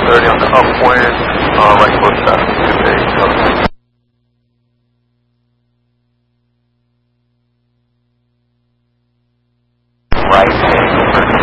30 on the upwind, right foot side. Good day.